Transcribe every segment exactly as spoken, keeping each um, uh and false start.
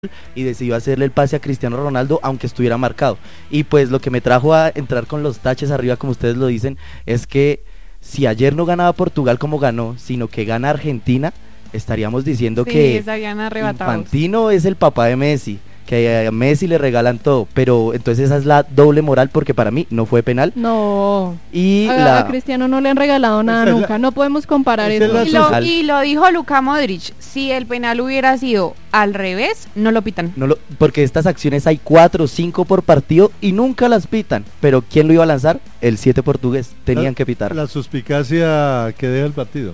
y decidió hacerle el pase a Cristiano Ronaldo aunque estuviera marcado. Y pues lo que me trajo a entrar con los taches arriba, como ustedes lo dicen, es que si ayer no ganaba Portugal como ganó, sino que gana Argentina, estaríamos diciendo sí, que Infantino es el papá de Messi, que a Messi le regalan todo, pero entonces esa es la doble moral, porque para mí no fue penal. No, y a, la... a Cristiano no le han regalado nada Esa nunca, la... no podemos comparar eso. Y lo, y lo dijo Luka Modric, si el penal hubiera sido al revés, no lo pitan. No lo, porque estas acciones hay cuatro o cinco por partido y nunca las pitan, pero ¿quién lo iba a lanzar? El siete portugués, tenían la, que pitar. La suspicacia que deja el partido.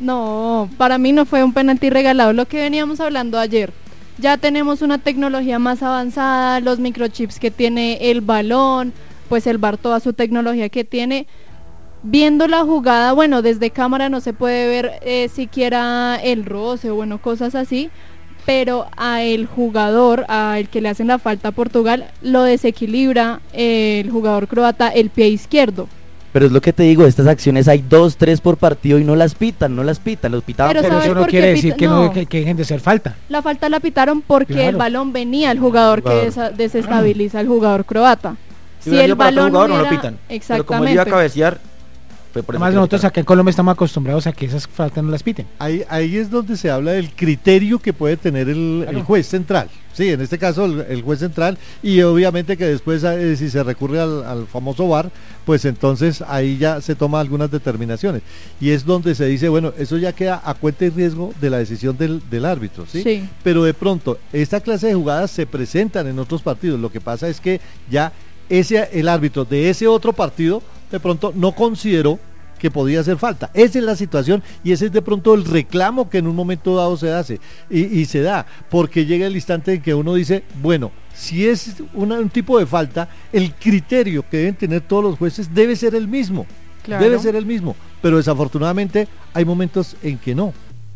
No, para mí no fue un penalti regalado, lo que veníamos hablando ayer. Ya tenemos una tecnología más avanzada, los microchips que tiene el balón, pues el V A R toda su tecnología que tiene. Viendo la jugada, bueno, desde cámara no se puede ver eh, siquiera el roce o bueno, cosas así, pero a el jugador, a el que le hacen la falta a Portugal, lo desequilibra eh, el jugador croata el pie izquierdo. Pero es lo que te digo, estas acciones hay dos, tres por partido y no las pitan, no las pitan, los pitaban. Pero, pero eso no quiere decir que no, no que, que dejen de hacer falta. La falta la pitaron porque claro. el balón venía al jugador que desa- desestabiliza al jugador croata. Si, si el balón jugador, hubiera... no lo pitan. Exactamente. Pero como él iba a cabecear, fue por eso. Además nosotros acá en Colombia estamos acostumbrados a que esas faltas no las piten. Ahí, ahí es donde se habla del criterio que puede tener el, claro. el juez central. Sí, en este caso el, el juez central, y obviamente que después eh, si se recurre al, al famoso V A R, pues entonces ahí ya se toman algunas determinaciones. Y es donde se dice, bueno, eso ya queda a cuenta y riesgo de la decisión del, del árbitro, ¿sí? Sí. Pero de pronto, esta clase de jugadas se presentan en otros partidos. Lo que pasa es que ya ese el árbitro de ese otro partido de pronto no consideró que podía hacer falta. Esa es la situación y ese es de pronto el reclamo que en un momento dado se hace y, y se da, porque llega el instante en que uno dice, bueno, si es una, un tipo de falta, el criterio que deben tener todos los jueces debe ser el mismo, claro. debe ser el mismo, pero desafortunadamente hay momentos en que no.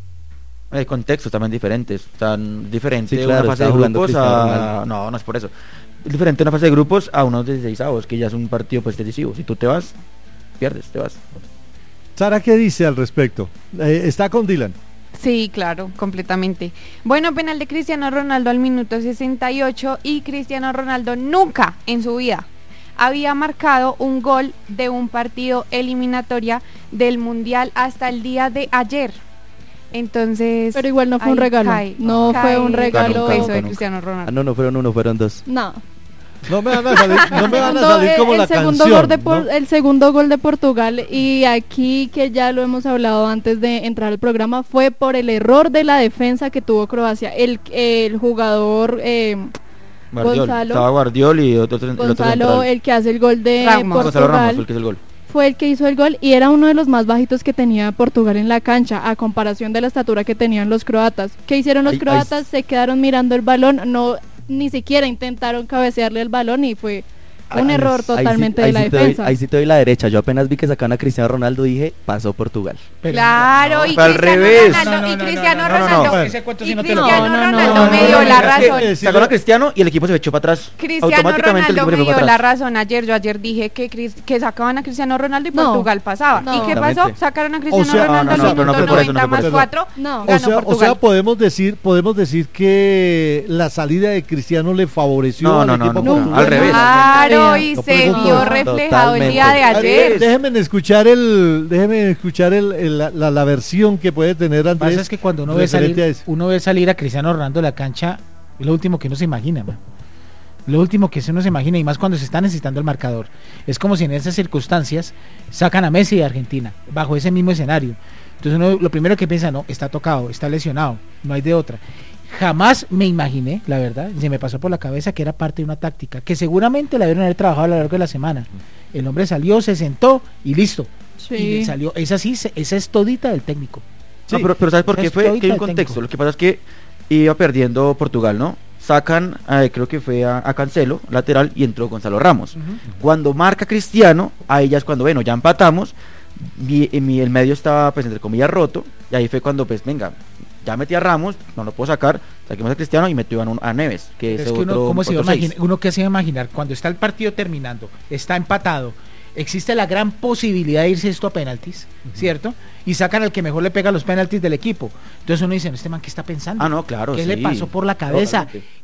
Hay contextos también diferentes, tan diferente sí, claro, una fase de grupos a... No, no es por eso. Es diferente una fase de grupos a unos dieciseisavos, que ya es un partido pues decisivo. Si tú te vas, pierdes, te vas. Sara, ¿qué dice al respecto? Eh, ¿Está con Dylan? Sí, claro, completamente. Bueno, penal de Cristiano Ronaldo al minuto sesenta y ocho y Cristiano Ronaldo nunca en su vida había marcado un gol de un partido eliminatoria del Mundial hasta el día de ayer. Entonces, pero igual no fue un regalo, cae, no cae fue un regalo peso de Cristiano Ronaldo. Ah, no, no fueron uno, fueron dos. No. No me van a salir, no me van a salir como el la segundo canción. Gol de por, ¿no? El segundo gol de Portugal, y aquí que ya lo hemos hablado antes de entrar al programa, fue por el error de la defensa que tuvo Croacia. El, el jugador eh, Guardiol, Gonzalo, estaba Guardiol y otro, Gonzalo, el otro central. El que hace el gol de Ramos. Portugal. Gonzalo Ramos, el que hizo el gol. Fue el que hizo el gol y era uno de los más bajitos que tenía Portugal en la cancha, a comparación de la estatura que tenían los croatas. ¿Qué hicieron los ay, croatas? ay. Se quedaron mirando el balón, no ni siquiera intentaron cabecearle el balón y fue un Ay, error totalmente ahí sí, de la ahí sí defensa. Doy, ahí sí te doy la derecha. Yo apenas vi que sacaban a Cristiano Ronaldo, dije, pasó Portugal. Pero claro, no, y, al Cristiano revés. Ronaldo, No, no, y no, Cristiano no, no, no, Ronaldo, no, ese cuento sí y no te lo- Cristiano No, no, no, Ronaldo no, me no, dio no, la no, razón. no, Sacó a Cristiano y el equipo se echó para atrás. Cristiano Automáticamente el Ronaldo equipo me se fue dio para la atrás. razón ayer. Yo ayer dije que Cris- que sacaban a Cristiano Ronaldo y No, Portugal pasaba. no. ¿Y qué pasó? Exactamente. Sacaron a Cristiano O sea, Ronaldo no, no, al pero no minuto fue por eso, no noventa fue por más eso. cuatro. No. O Ganó sea, o Portugal. sea, podemos decir, podemos decir que la salida de Cristiano le favoreció No, al no, no, equipo no, portugués. al revés. Claro, y No se podemos vio poder- reflejado el día de Totalmente. ayer. Déjenme escuchar el, déjenme escuchar el, el- la, la, la versión que puede tener Lo que Andrés. pasa es que cuando uno ve, referente a salir, eso. uno ve salir a Cristiano Ronaldo de la cancha, es lo último que uno se imagina, man. Lo último que uno se imagina, y más cuando se está necesitando el marcador. Es como si en esas circunstancias sacan a Messi de Argentina, bajo ese mismo escenario. Entonces uno lo primero que piensa, no, está tocado, está lesionado, no hay de otra. Jamás me imaginé, la verdad, se me pasó por la cabeza que era parte de una táctica, que seguramente la debieron haber trabajado a lo largo de la semana. El hombre salió, se sentó y listo. Sí. Y le salió, esa sí, se- esa es todita del técnico. No, pero, pero ¿sabes por qué Es fue? todita Que hay un el contexto. técnico. Lo que pasa es que iba perdiendo Portugal, ¿no? Sacan, eh, creo que fue a, a Cancelo, lateral, y entró Gonzalo Ramos. Cuando marca Cristiano, ahí ya es cuando, bueno, ya empatamos, mi, mi- el medio estaba, pues, entre comillas, roto, y ahí fue cuando, pues, venga, ya metí a Ramos, no lo puedo sacar, saquemos a Cristiano y metió a, un- a Neves, que Pero es es que otro, uno, ¿cómo se iba a otro imaginar? seis. Uno que se iba a imaginar cuando está el partido terminando, está empatado, existe la gran posibilidad de irse esto a penaltis, uh-huh. ¿cierto? Y sacan al que mejor le pega los penaltis del equipo. Entonces uno dice, ¿este man qué está pensando? Ah, no, claro, ¿Qué sí. le pasó por la cabeza? Totalmente.